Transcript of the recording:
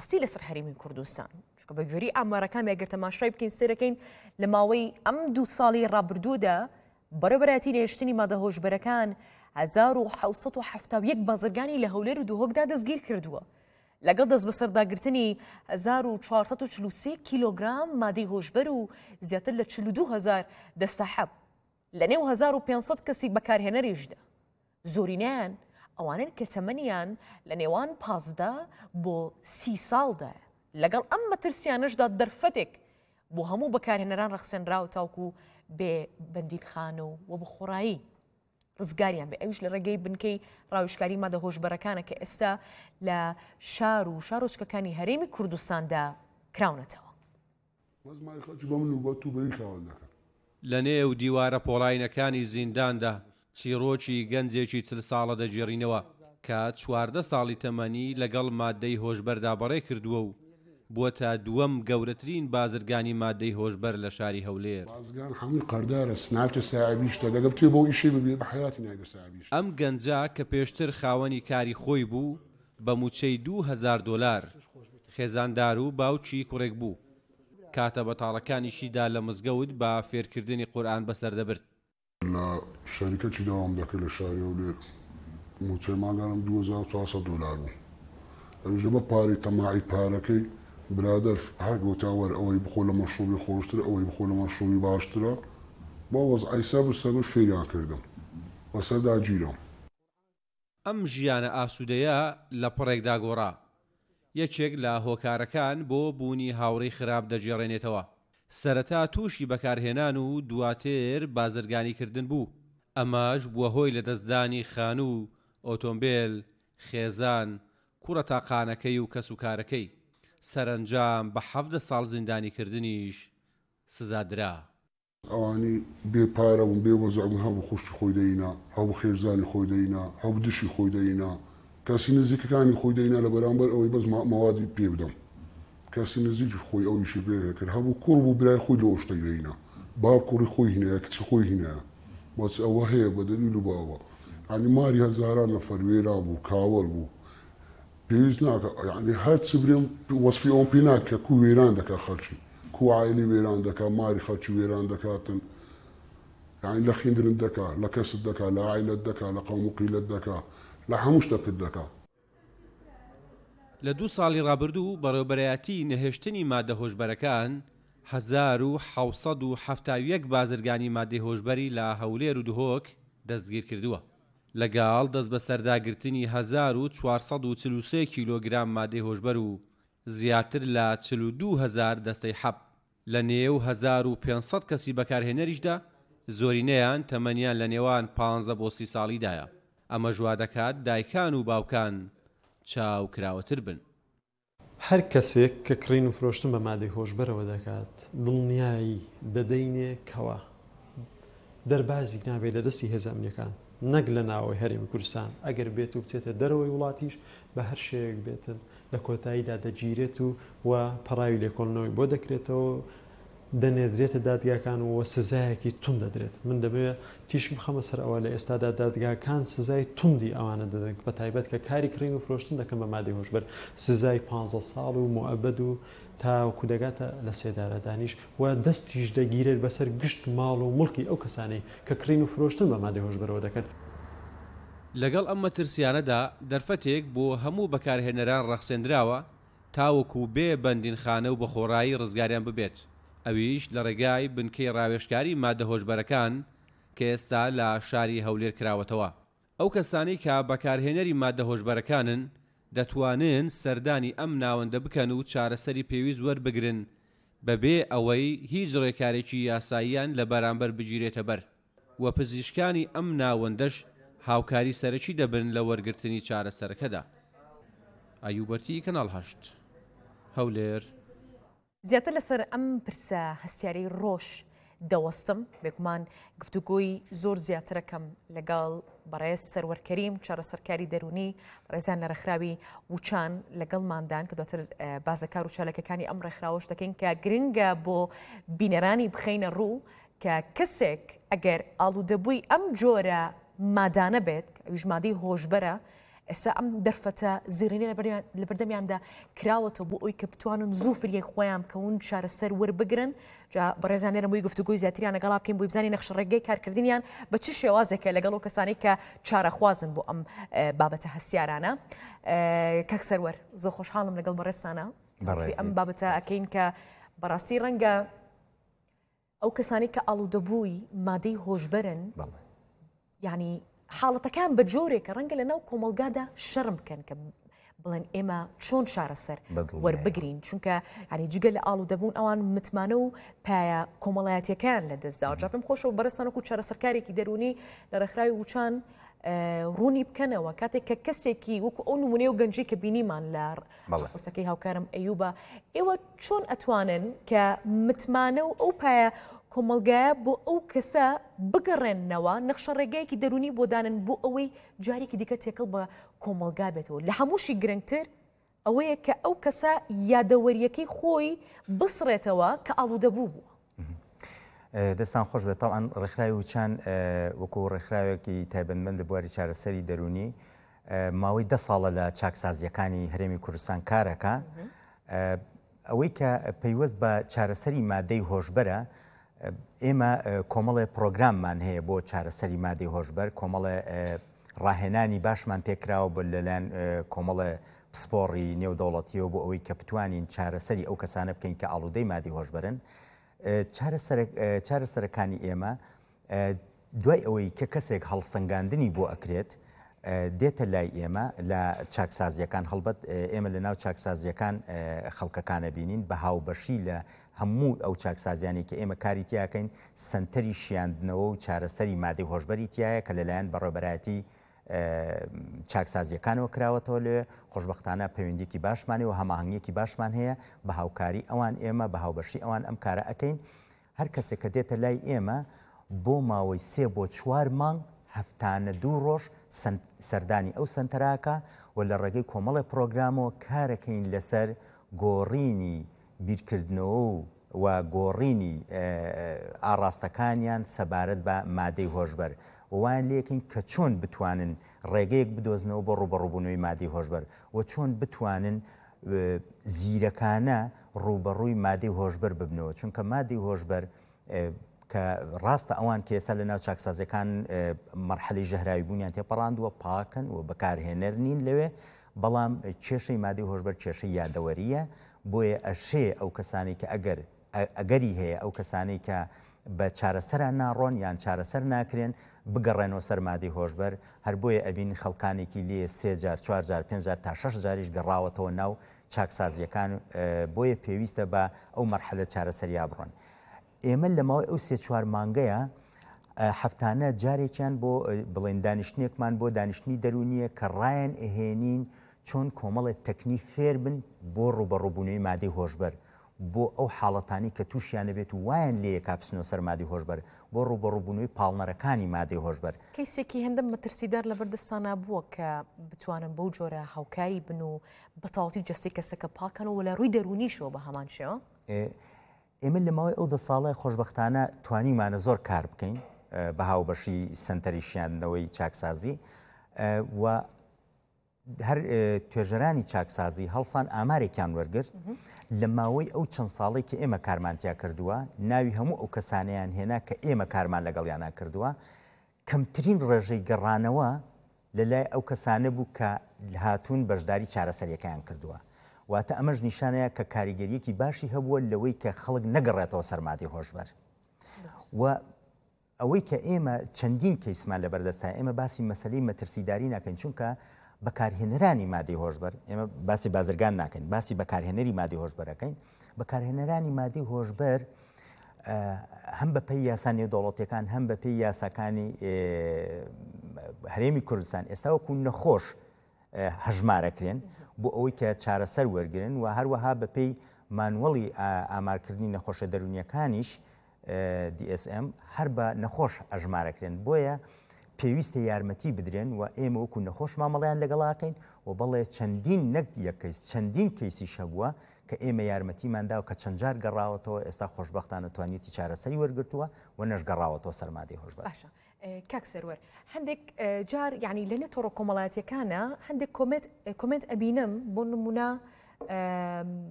ڕاستی لەسەر هەرێمی کوردستان چونکە بە گوێرەی ئامارەکان ئەگەر تەماشای بکەین سێرەکەین لە ماوەی ئەم 2 ساڵی ڕابردوودا بەرەبەرەتی لێشتنی مادە هۆشبەرەکان 1771 بازرگانی لە هەولێر و دووهۆکدا دەستگیر کردووە لەگەڵ دەست بەسەرداگرتنی 1443 کیلۆگرام مادەی هۆشبەر و زیاتر لە 42,000 دەستەحەب لە نێو 1500 کەسی بەکارهێنەریشدا زۆرینیان ئەوانن کە تەمەنیان لە نێوان 15 بۆ 30 ساڵدا لەگەڵ ئەم مەترسیانەشدا دەرفەتێک بۆ هەموو بەکارهێنەران ڕەخسێنراوە تاوکو بێ بەندیلخانە و بەخۆڕایی ڕزگاریان بێ ئەویش لە ڕێگەی بنکەی ڕاوشکاری مادە هۆشبەرەکانە کە ئێستا لە شار و شارۆچکەکانی هەرێمی کوردستاندا کراونەتەوە. لە نێو دیوارە پۆڵاینەکانی زینداندا چیرۆکی گەنجێکی 40 ساڵە دەجێڕینەوە کە 14 ساڵی تەمەنی لەگەڵ مادەی هۆشبەردا بەڕێ کردووە و بووە دووەم گەورەترین بازرگانی مادەی هۆشبەر لە شاری هەولێر. ئەم گەنجە کە پێشتر خاوەنی کاری خۆی بوو بە موچەی $2000 خێزاندار و باوکی کوڕێک بوو کاتە بەتاڵەکانیشیدا لە مزگەوت بە فێرکردنی قورئان بەسەر دەبرد. لە شەریکەکی داوام دەکرد لە شاری هەولێر موچەی ماگانم $2400 بوو ئەوژە بە پارەی تەماعی پارەکەی برادر هەر گوتاوەر ئەوەی بخۆ لە مەشروبی خۆشترە ئەوەی بخۆ لە مەشروبی باشترە بۆ وەزعی سەبر سەبر فێریان کردم بەسەردا گیرم. ئەم ژیانە ئاسوودەیە لە پڕێکدا گۆڕا یەکێک لە هۆکارەکان بۆ بوونی هاوڕێی خراپ دەجێڕێنێتەوە. سەرەتا تووشی بەکارهێنان و دواتر بازرگانیکردن بوو. ئەماش بووە هۆی لە دەستدانی خان و ئۆتۆمبیل، خێزان، کوڕە تاقانەکەی و کەسوکارەکەی. سەرنجام بە 17 ساڵ زیندانیکردنیش سزادرا. ئەوانی بێپارە بوون بێ وەزع بوون هەبوو خوشتی خۆی دەینا هەبوو خێرزانی خۆی دەینا هەبوو دشی خۆی دەینا کەسی نزیکەکانی خۆی دەینا لە بەرامبەر ئەوەی بەس مەوادی پێ بدەم کەسی نزیکی خۆی ئەویشی پێ کرد هەبوو کوڕ بوو برای خۆی لە ئۆشتەی دەینا باب کوڕی خۆی هینەیە کچی خۆی هینەیە بۆچ ئەوە هەیە بە دەلیل و باوە ینی ماری هەزاران نەفەر وێرا بوو کاوەڵ بوو پێویست ناکە ینی هەر چ برێم وەسفی ئەوم پێ ناکە کو وێران دەکات خەڵکی کو عایلی وێران دەکات ماری خەڵکی وێران دەکاتن یعنی لە خوێندنت دەکات لە کەست دەکات لە عایلەت دەکات لە قەوم و قیلەت دەکات لە هەموو شتەکەت دەکات. لە 2 ساڵی ڕابردوو بەڕێوەبەرایەتی نەهێشتنی مادە هۆشبەرەکان 1771 بازرگانی مادەی هۆشبەری لە هەولێر و دووهۆک دەستگیر کردووە لەگەڵ دەست بە سەرداگرتنی 1443 کیلۆگرام مادەی هۆشبەر و زیاتر لە 42,000 دەستەی حەب لە نێو 1500 کەسی بەکارهێنەریشدا زۆرینەیان تەمەنیان لە نێوان 15 بۆ 30 ساڵیدایە. ئەمە ژوا دەکات دایکان و باوکان چاوکراوەتر بن. هەر کەسێک کە کڕین و فرۆشتن بە مادەی هۆشبەرەوە دەکات دڵنیایی دەدەینێ کەوە دەربازی نابێت لە دەستی هێزە ئەمنیەکان نەک لە ناوەی هەرێمی کوردستان ئەگەر بێت و بچێتە دەرەوەی وڵاتیش بە هەر شێوەیەک بێتن لە کۆتاییدا دەگیرێت و پەڕاوی لێکۆڵنەوەی بۆ دەکرێتەوە دەنێدرێتە دادگاکان و سزایەکی تون دەدرێت. من دەبێت تیشم خەمە سەر ئەوە لە ئێستادا دادگاکان سزای توندی ئەوانە دەدەن بە تایبەت کە کاری کڕین و فرۆشتن دەکەن بە مادەی هۆشبەر سزای 15 ساڵ و مؤبەد و تاوەکو دەگاتە لە سێدارە دانیش و دەستیش دەگیرێت بەسەر گشت ماڵ و مڵکی ئەو کەسانەی کە کڕین و فرۆشتن بە مادەی هۆشبەرەوە دەکەن. لەگەڵ ئەم مەترسیانەدا دەرفەتێک بۆ هەموو بەکارهێنەران ڕەخسێنراوە تاوەکو بێ بەندینخانە و بەخۆڕایی ڕزگاریان ببێت. ئەویش لە ڕێگای بنکەی ڕاوێژکاری مادە هۆشبەرەکان کە ئێستا لە شاری هەولێر کراوەتەوە. ئەو کەسانی کە بەکارهێنەری مادە هۆشبەرەکانن دەتوانن سەردانی ئەم ناوەندە بکەن و چارەسەری پێویست وەربگرن بەبێ ئەوەی هیچ ڕێکارێکی یاساییان لە بەرامبەر بگیرێتە بەر و پزیشکانی ئەم ناوەندەش هاوکاری سەرەکی دەبن لە وەرگرتنی چارەسەرەکەدا. ئایوبەرتی کەناڵ 8 هەولێر. زیاتر لەسەر ئەم پرسە هەستیارەی ڕۆژ دەوەستم بێگومان گفتوگۆی زۆر زیاترەکەم لەگەڵ بەڕێز سەروەرکەریم چارەسەرکاری دەرونی ڕێزان لە ڕێکخراوی وچان لەگەڵماندان کە دواتر بازەکار و چالەکەەکانی ئەم ڕێکخراوەش دەکەین کە گرنگە بۆ بینەرانی بخەینە ڕوو کە کەسێک ئەگەر ئاڵوودەبووی ئەم جۆرە مادانە بێت ئەویش مادەی هۆشبەرە ئێستا ئەم دەرفەتە زیرینە لە بەردەمیاندا کراوەتەوە بۆ ئەوی کە بتوانن زوو فریای خۆیان بکەون چارەسەر وەربگرن جا بەڕێزانێرە بۆی گفتوگوی زیاتریان لەگەڵا بکەین بۆی بزانین نەخشەڕێگەی کارکردنیان بە چ شێوازێکە لەگەڵ ئەو کەسانی کە چارەخوازن بۆ ئەم بابەتە هەسیارانە کەک سەروەر زۆر خۆشحاڵم لەگەڵ بەڕێستانە ئەم بابەتە ئەکەین کە بەڕاستی ڕەنگە ئەو کەسانی کە ئاڵوودەبووی مادەی هۆشبەرن یعنی حاڵەتەکان بە جۆرێکە ڕەنگە لە ناو کۆمەلگادا شەرم بکەن کە بڵێن ئێمە چۆن چارەسەر وەربگرین چونکە ینی جگە لە ئاڵوودەبوون ئەوان متمانە و پایە کۆمەڵایەتیەکان لە دەستدا جا پێم خۆشەوە بەڕێستانەکو چارەسەرکارێکی دەرونی لە ڕێکخراوی وچان ڕوونی بکەنەوە کاتێک کە کەسێکی وەکو ئەو نمونەی و گەنجی کە بینیمان لە ڕپۆرتەکەی هاوکارم ئەیوبە ئێوە چۆن ئەتوانن کە متمانە و ئەو پایە کۆمەلگایە بۆ ئەو کەسە بگەڕێنەوە نەخشە ڕێگایەکی دەرونی بۆ دانن بۆ ئەوەی جارێکی دیکە تێکەڵ بە کۆمەلگا بێتەوە لە هەمووشی گرنگتر ئەوەیە کە ئەو کەسە یادەوەریەکەی خۆی بسڕێتەوە کە ئاڵوودەبوو بووە. دەستان خۆش بێت تاوان ڕێکخراوی وچان وەکو ڕێکخراوێکی تایبەتمەند لە بواری چارەسەری دەرونی ماوەی 10 ساڵە لە چاکسازیەکانی هەرێمی کوردستان کارەکە ئەوەی کە پەیوەست بە چارەسەری مادەی هۆشبەرە ئێمە کۆمەڵێ پرۆگراممان هەیە بۆ چارەسەری مادەی هۆشبەر کۆمەڵێ ڕاهێنانی باشمان پێکراوە بە لەلایەن کۆمەڵێ پسپۆڕی نێودەوڵەتیەوە بۆ ئەوەی کە بتوانین چارەسەری ئەو کەسانە بکەین کە ئاڵوودەی مادەی هۆشبەرن چارەسەرەکانی ئێمە دوای ئەوەی کە کەسێک هەڵسەنگاندنی بۆ ئەکرێت دێتە لای ئێمە لە چاکسازیەکان هەڵبەت ئێمە لە ناو چاکسازیەکان خەڵکەکانە بینین بە هاوبەشی لە هەموو ئەو چاکسازیانی کە ئێمە کاری تیاکەین سنتەری شیاندنەوە و چارەسەری مادەی هۆشبەری تایە کە لەلایەن بەڕێوەبەرایەتی چاکسازیەکانەوە کراوەتەوە لێ خۆشبەختانە پەیوەندیکی باشمانێ و هەماهەنگیەکی باشمان هەیە بە هاوکاری ئەوان ئێمە بە هاوبەشی ئەوان ئەم کارە ئەەکەین هەر کەسێک کە دێتە لای ئێمە بۆ ماوەی 3 بۆ 4 مانگ هەفتانە 2 ڕۆژ سەردانی ئەو سنتەراکە و لە ڕێگەی کۆمەڵی پرۆگرامەوە کارەکەین لەسەر گۆڕینی بیرکردنەوە و گۆڕینی ئاڕاستەکانیان سەبارەت بە مادەی هۆشبەر وان لێکین کە چۆن بتوانن ڕێگەیەک بدۆزنەوە بۆ ڕوبەڕووبوونەوەی مادەی هۆشبەر و چۆن بتوانن زیرەکانە ڕوبەڕووی مادەی هۆشبەر ببنەوە چونکە مادەی هۆشبەر کە ڕاستە ئەوان کێسا لە ناو چاکسازەکان مەرحەلەی ژەهراوی بوونیان تێپەڕاندووە پاکن و بەکارهێنەر نین لەوێ بەڵام کێشەی مادەی هۆشبەر کێشەی یادەوەریە بۆیە ئەشێ ئەو کەسانی کە ئەگەری هەیە ئەو کەسانی کە بە چارەسەران ناڕۆن یان چارەسەر ناکرێن بگەڕێنەوە سەر مادەی هۆشبەر هەر بۆیە ئەبین خەڵکانێکی لێ 3 جار 4 جار 5 جار تا 6 جاریش گەڕاوەتەوە ناو چاکسازیەکان بۆیە پێویستە بە ئەو مەرحەلە چارەسەریا بڕۆن ئێمە لە ماوەی ئەو 3-4 مانگەیە هەفتانە جارێکیان بۆ بڵێن دانیشتنێکمان بۆ دانیشتنی دەرونیە کە ڕایان ئەهێنین چۆن کۆمەڵێک تەکنی فێر بن بۆ ڕوبەڕووبوونەوەی مادەی هۆشبەر بۆ ئەو حاڵەتانی کە تووشیانە بێت و وایان لێ کاپسنەوە سەر مادەی هۆشبەر بۆ ڕوبەڕووبوونەوەی پاڵنەرەکانی مادەی هۆشبەر کەیسێکی هەندە مەترسیدار لە بەردەستانە بووە کە بتوانن بەو جۆرە هاوکاری بن و بەتاڵی جەستی کەسەکە پاکەنەوە لە ڕووی دەرونیشەوە بە هەمان شێوە ئێمە لە ماوەی ئەو 10 ساڵە خۆشبەختانە توانیمانە زۆر کار بکەین بە هاوبەشی سنتەری شیاندنەوەی چاکسازی و هەر توێژەرانی چاکسازی هەڵسان ئامارێکیان وەرگرت لە ماوەی ئەو چەند ساڵی کە ئێمە کارمانتیا کردووە ناوی هەموو ئەو کەسانیان هێنا کە ئێمە کارمان لەگەڵیانە کردووە کەمترین ڕێژەی گەڕانەوە لەلای ئەو کەسانە بوو کە هاتوون بەشداری چارەسەریەکەیان کردووە واتە ئەمەش نیشانەیە کە کاریگەریەکی باشی هەبووە لەوەی کە خەڵک نەگەڕێتەوە سەر مادەی هۆشبەر و ئەوەی کە ئێمە چەندین کەیسمان لە بەردەستە ئێمە باسی مەسەلەی مەترسیداری ناکەین چونکە بەکارهێنەرانی مادەی هۆشبەر ئێمە باسی بازرگان ناکەین باسی بەکارهێنەری مادەی هۆشبەرەکەین بەکارهێنەرانی مادەی هۆشبەر هەم بە پێی یاسا نێودەوڵەتیەکان هەم بە پێی یاساکانی هەرێمی کوردستان ئێستا وەکو نەخۆش هەژمارەکرێن بۆ ئەوەی کە چارەسەر وەرگرن و هەروەها بە پێی مانوەڵی ئامارکردنی نەخۆشە دەرونیەکانیش DSM هەر بە نەخۆش ئەژمارەکرێن بۆیە پێویستە یارمەتی بدرێن و ئێمە وەکو نەخۆش مامەڵیان لەگەڵاکەین و بەڵێ چەندین نەک یەکەیس چەندین کەیسی شەبووە کە ئێمە یارمەتیماندا و کە چەند جار گەڕاوەتەوە ئێستا خۆشبەختانە توانیەتی چارەسەری وەرگرتووە و نەش گەڕاوەتەوە سەر مادەی هۆشبەر. باشە کاک سەروەر هەندێک جار ینی لە نێتۆڕە کۆمەڵایەتیەکانە هەندێک کۆمنت ئەبینم بۆ نمونە